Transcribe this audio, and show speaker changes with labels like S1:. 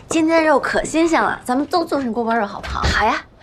S1: 今天的肉可新鲜了，咱们都做成锅包肉好不好？
S2: 好呀。